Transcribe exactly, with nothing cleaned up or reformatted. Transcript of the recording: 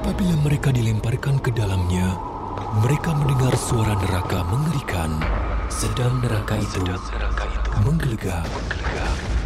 Apabila mereka dilemparkan ke dalamnya, mereka mendengar suara neraka mengerikan. Sedang neraka itu, menggelegar.